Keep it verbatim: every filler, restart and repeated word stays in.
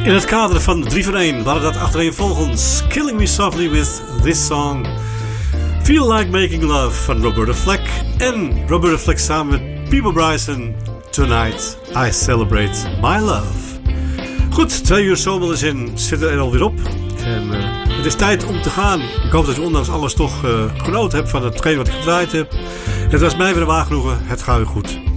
In het kader van drie voor één waren dat achtereenvolgens Killing Me Softly with This Song, Feel Like Making Love van Roberta Flack en Roberta Flack samen met Peabo Bryson, Tonight I Celebrate My Love. Goed, twee uur zomerlezin zitten er alweer op. En uh, het is tijd om te gaan. Ik hoop dat je ondanks alles toch uh, genoten hebt van hetgeen wat ik gedraaid heb. Het was mij weer een waar genoegen. Het gaat u goed.